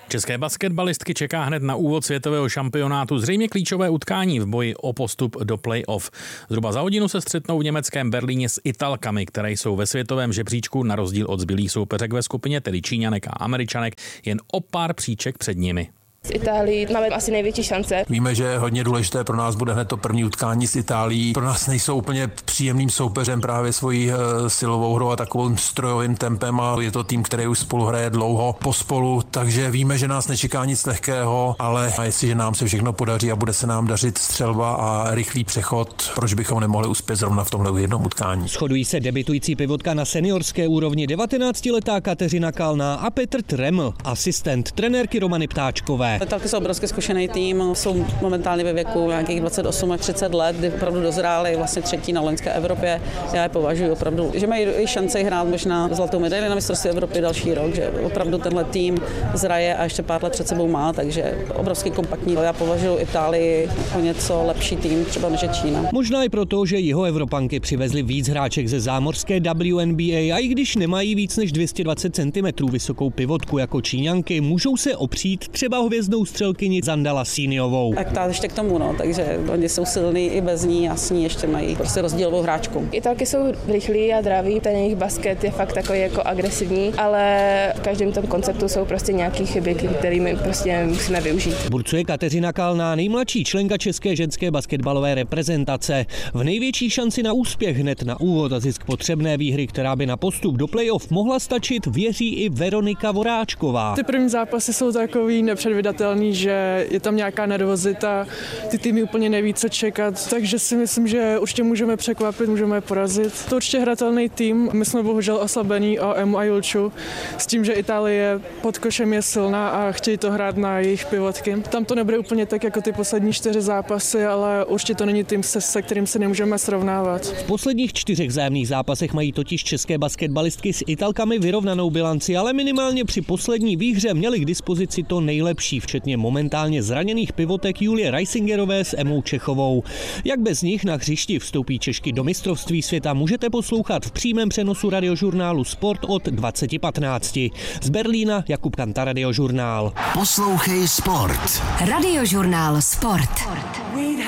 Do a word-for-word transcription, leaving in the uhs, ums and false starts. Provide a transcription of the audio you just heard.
České basketbalistky čeká hned na úvod světového šampionátu zřejmě klíčové utkání v boji o postup do play-off. Zhruba za hodinu se střetnou v německém Berlíně s Italkami, které jsou ve světovém žebříčku na rozdíl od zbylých soupeřek ve skupině, tedy Číňanek a Američanek, jen o pár příček před nimi. Z Itálií máme asi největší šance. Víme, že hodně důležité pro nás bude hned to první utkání s Itálií. Pro nás nejsou úplně příjemným soupeřem právě svojí silovou hrou a takovým strojovým tempem a je to tým, který už spolu hraje dlouho pospolu, takže víme, že nás nečeká nic lehkého, ale jestliže nám se všechno podaří a bude se nám dařit střelba a rychlý přechod, proč bychom nemohli uspět zrovna v tomhle jednom utkání. Shodují se debutující pivotka na seniorské úrovni devatenáctiletá Kateřina Kalná a Petr Treml, asistent trenérky Romany Ptáčkové. Italky jsou obrovsky zkušený tým, jsou momentálně ve věku nějakých dvacet osm až třicet let, kdy opravdu dozráli vlastně třetí na loňské Evropě. Já je považuji opravdu, že mají i šanci hrát možná zlatou medaili na mistrovství Evropy další rok, že opravdu tenhle tým zraje a ještě pár let před sebou má, takže obrovský kompaktní. Já považuji Itálii o něco lepší tým, třeba než Čína. Možná i proto, že jihoevropanky přivezly víc hráček ze zámořské W N B A a i když nemají víc než dvě stě dvacet centimetrů vysokou pivotku jako Číňanky, můžou se opřít třeba hvězdnou střelkyni Zandala Síniovou. Tak ta ještě k tomu, no, takže oni jsou silní i bez ní a s ní ještě mají prostě rozdílovou hráčku. Italky jsou rychlí a draví, ten jejich basket je fakt takový jako agresivní, ale v každém tom konceptu jsou prostě nějaké chyby, které my prostě musíme využít. Burcuje Kateřina Kalná, nejmladší členka české ženské basketbalové reprezentace. V největší šanci na úspěch hned na úvod a zisk potřebné výhry, která by na postup do playoff mohla stačit, věří i Veronika Voráčková. Ty první zápasy jsou takový nepředvídatelný, že je tam nějaká nervozita, ty týmy úplně neví, co čekat, takže si myslím, že určitě můžeme překvapit, můžeme je porazit. To určitě hratelný tým, my jsme bohužel oslabení o Emu a Julču, s tím, že Itálie pod košem je silná a chtějí to hrát na jejich pivotky. Tam to nebude úplně tak jako ty poslední čtyři zápasy, ale určitě to není tým, se, se kterým se nemůžeme srovnávat. V posledních čtyřech vzájemných zápasech mají totiž české basketbalistky s Italkami vyrovnanou bilanci, ale minimálně při poslední výhře měli k dispozici to nejlepší, včetně momentálně zraněných pivotek Julie Reisingerové s Emou Čechovou. Jak bez nich na hřišti vstoupí Češky do mistrovství světa, můžete poslouchat v přímém přenosu radiožurnálu Sport od dvacet patnáct. Z Berlína Jakub Kanta, Radiožurnál. Poslouchej Sport. Radiožurnál Sport.